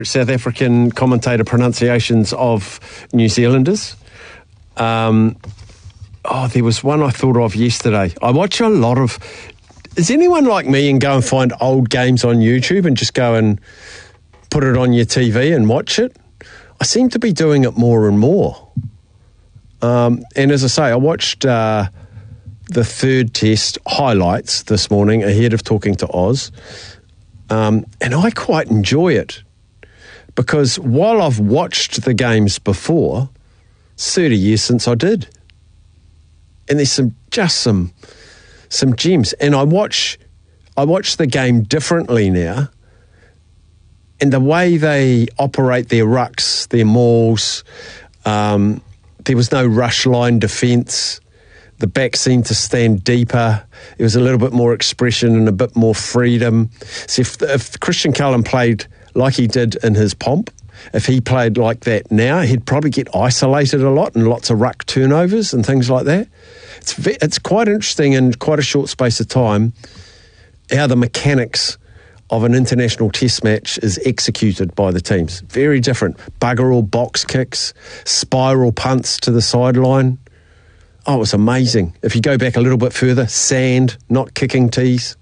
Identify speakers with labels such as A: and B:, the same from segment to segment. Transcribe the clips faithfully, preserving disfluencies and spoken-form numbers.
A: South African commentator pronunciations of New Zealanders. Um, oh, there was one I thought of yesterday. I watch a lot of... Is anyone like me and go and find old games on YouTube and just go and put it on your T V and watch it? I seem to be doing it more and more. Um, and as I say, I watched uh, the third test highlights this morning ahead of talking to Oz. Um, and I quite enjoy it because while I've watched the games before, it's thirty years since I did. And there's some just some some gems. And I watch I watch the game differently now. And the way they operate their rucks, their mauls, um, there was no rush line defence. The back seemed to stand deeper. There was a little bit more expression and a bit more freedom. So if, if Christian Cullen played like he did in his pomp, if he played like that now, he'd probably get isolated a lot and lots of ruck turnovers and things like that. It's it's quite interesting in quite a short space of time how the mechanics of an international test match is executed by the teams. Very different. Bugger all box kicks, spiral punts to the sideline. Oh, it was amazing. If you go back a little bit further, sand, not kicking tees.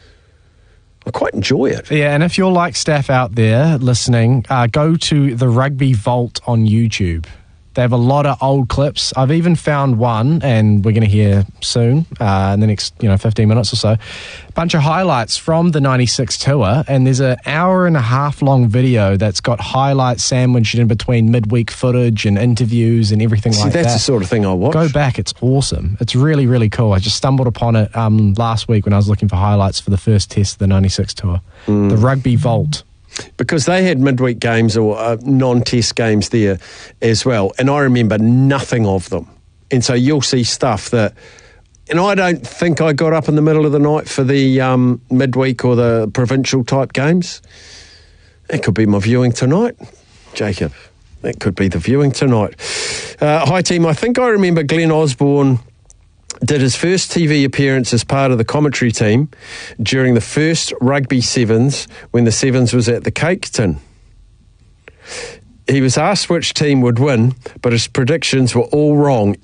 A: I quite enjoy it.
B: Yeah, and if you're like staff out there listening, uh, go to the Rugby Vault on YouTube. They have a lot of old clips. I've even found one, and we're going to hear soon, uh, in the next you know fifteen minutes or so, a bunch of highlights from the ninety-six tour, and there's an hour and a half long video that's got highlights sandwiched in between midweek footage and interviews and everything
A: See,
B: like that.
A: that's the sort of thing I watch.
B: Go back, it's awesome. It's really, really cool. I just stumbled upon it um, last week when I was looking for highlights for the first test of the ninety-six tour. Mm. The Rugby Vault.
A: Because they had midweek games or uh, non-test games there as well. And I remember nothing of them. And so you'll see stuff that... And I don't think I got up in the middle of the night for the um, midweek or the provincial type games. That could be my viewing tonight, Jacob. That could be the viewing tonight. Uh, hi, team. I think I remember Glenn Osborne did his first T V appearance as part of the commentary team during the first Rugby Sevens when the Sevens was at the Cake Tin. He was asked which team would win, but his predictions were all wrong.